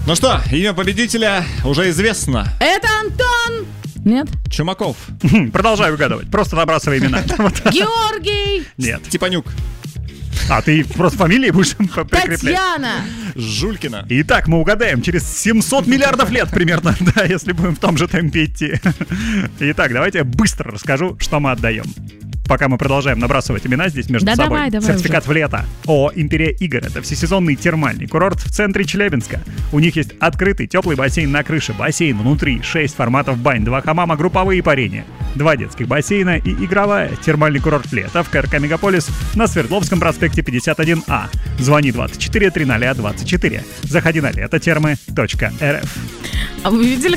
Ну что, имя победителя уже известно. Это Антон! Нет? Чумаков. Продолжай угадывать. Просто набрасывай имена. Георгий! Нет. Степанюк. А, ты просто фамилии будешь прикреплять? Татьяна! Жулькина. Итак, мы угадаем через 700 миллиардов лет примерно, да, если будем в том же темпе идти. Итак, давайте я быстро расскажу, что мы отдаем. Пока мы продолжаем набрасывать имена здесь между собой. Давай Сертификат в лето. ООО «Империя игр» — это всесезонный термальный курорт в центре Челябинска. У них есть открытый теплый бассейн на крыше, бассейн внутри, 6 форматов бань, 2 хамама, групповые парения, 2 детских бассейна и игровая. Термальный курорт лето в КРК «Мегаполис» на Свердловском проспекте 51А. Звони 24 300 24. Заходи на летотермы.рф. А вы видели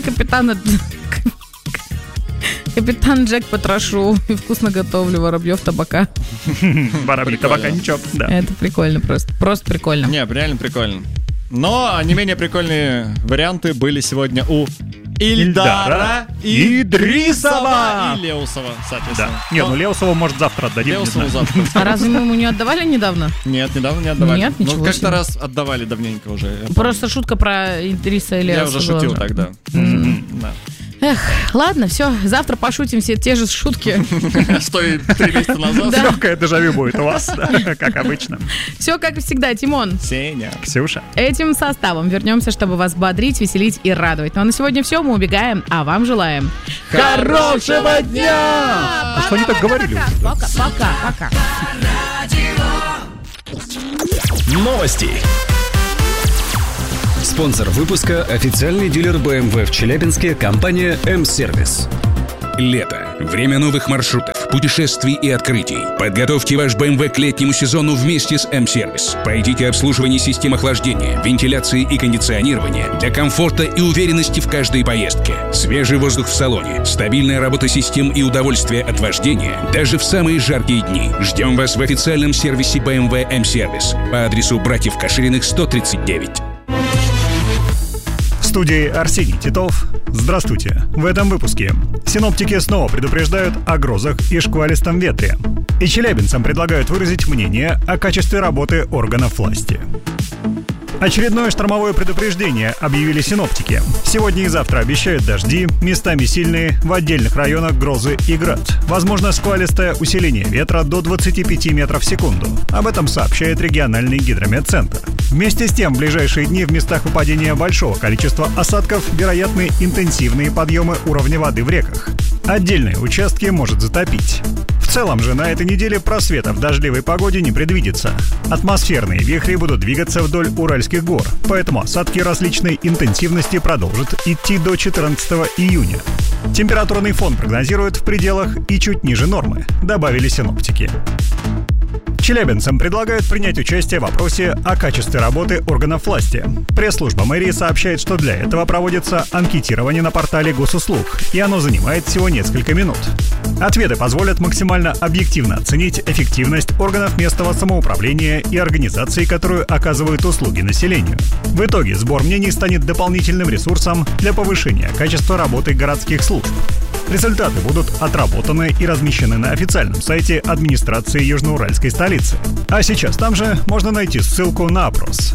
Капитан Джек Потрошу и вкусно готовлю Воробьев табака. Воробьев табака, ничего. Да. Это прикольно просто. Просто прикольно. Не, реально прикольно. Но не менее прикольные варианты были сегодня у Ильдара Идрисова и Леусова, Да. соответственно. Не, Леусову, может, завтра отдадим. Леусову завтра. А разве мы ему не отдавали недавно? Нет, недавно не отдавали. Нет, ничего как-то себе. раз отдавали давненько уже. Просто шутка про Идриса или Я уже шутил тогда. Да. Эх, ладно, все, завтра пошутим все те же шутки. Что и 3 месяца назад. Да. Легкое дежавю будет у вас, да, как обычно. Все как всегда, Тимон. Сеня. Ксюша. Этим составом вернемся, чтобы вас бодрить, веселить и радовать. Ну а на сегодня все, мы убегаем, а вам желаем Хорошего дня! А что они так говорили? Пока. Новости. Спонсор выпуска – официальный дилер BMW в Челябинске, компания М-Сервис. Лето. Время новых маршрутов, путешествий и открытий. Подготовьте ваш BMW к летнему сезону вместе с М-Сервис. Пройдите обслуживание систем охлаждения, вентиляции и кондиционирования для комфорта и уверенности в каждой поездке. Свежий воздух в салоне, стабильная работа систем и удовольствие от вождения даже в самые жаркие дни. Ждем вас в официальном сервисе BMW М-Сервис по адресу Братьев Кашириных, 139. В студии Арсений Титов. Здравствуйте. В этом выпуске синоптики снова предупреждают о грозах и шквалистом ветре. И челябинцам предлагают выразить мнение о качестве работы органов власти. Очередное штормовое предупреждение объявили синоптики. Сегодня и завтра обещают дожди, местами сильные, в отдельных районах грозы и град. Возможно шквалистое усиление ветра до 25 метров в секунду. Об этом сообщает региональный гидрометцентр. Вместе с тем, в ближайшие дни в местах выпадения большого количества осадков вероятны интенсивные подъемы уровня воды в реках. Отдельные участки может затопить. В целом же на этой неделе просветов в дождливой погоде не предвидится. Атмосферные вихри будут двигаться вдоль Уральских гор, поэтому осадки различной интенсивности продолжат идти до 14 июня. Температурный фон прогнозируют в пределах и чуть ниже нормы, добавили синоптики. Челябинцам предлагают принять участие в опросе о качестве работы органов власти. Пресс-служба мэрии сообщает, что для этого проводится анкетирование на портале Госуслуг, и оно занимает всего несколько минут. Ответы позволят максимально объективно оценить эффективность органов местного самоуправления и организаций, которые оказывают услуги населению. В итоге сбор мнений станет дополнительным ресурсом для повышения качества работы городских служб. Результаты будут отработаны и размещены на официальном сайте администрации Южноуральской столицы. А сейчас там же можно найти ссылку на опрос.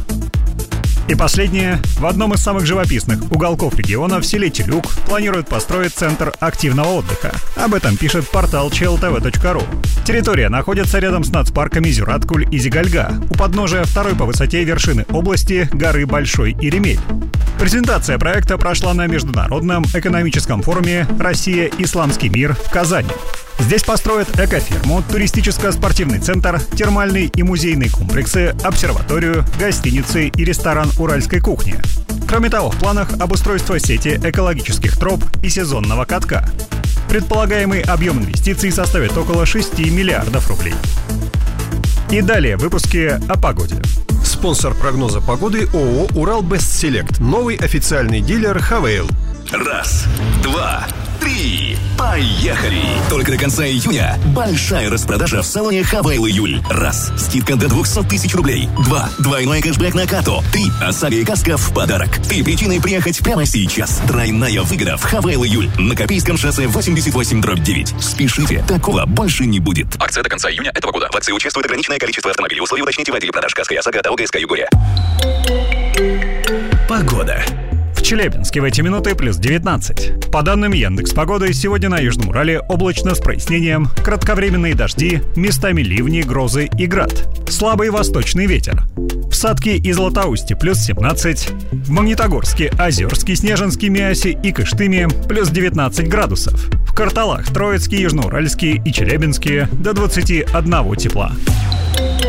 И последнее. В одном из самых живописных уголков региона, в селе Телюк, планируют построить центр активного отдыха. Об этом пишет портал chltv.ru. Территория находится рядом с нацпарками Зюраткуль и Зигальга, у подножия второй по высоте вершины области горы Большой Иремель. Презентация проекта прошла на Международном экономическом форуме «Россия. Исламский мир» в Казани. Здесь построят экоферму, туристическо-спортивный центр, термальные и музейные комплексы, обсерваторию, гостиницы и ресторан уральской кухни. Кроме того, в планах обустройство сети экологических троп и сезонного катка. Предполагаемый объем инвестиций составит около 6 миллиардов рублей. И далее в выпуске о погоде. Спонсор прогноза погоды ООО «Урал Бест Селект». Новый официальный дилер «Хавейл». Раз, два, три, поехали! Только до конца июня большая распродажа в салоне «Хавейл Июль». Раз, скидка до 200 тысяч рублей. Два, двойной кэшбэк на карту. Три, ОСАГО и каска в подарок. Три причины приехать прямо сейчас. Тройная выгода в «Хавейл Июль» на Копейском шоссе 88/9. Спешите, такого больше не будет. Акция до конца июня этого года. В акции участвует ограниченное количество автомобилей. Условия уточните в отделе продаж «Каска и ОСАГО» ТО ГСК Югория. Погода. В Челябинске в эти минуты плюс 19. По данным Яндекс.Погоды, сегодня на Южном Урале облачно с прояснением, кратковременные дожди, местами ливни, грозы и град. Слабый восточный ветер. В Сатке и Златоусте плюс 17. В Магнитогорске, Озерске, Снежинске, Миасе и Кыштыме плюс 19 градусов. В Карталах, Троицке, Южноуральске и Челябинске до 21 тепла.